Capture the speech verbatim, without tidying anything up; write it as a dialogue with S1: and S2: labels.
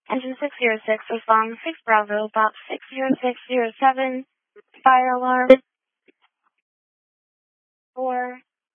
S1: Engine six zero six, respond six Bravo, Bob six zero six zero seven, fire alarm, four.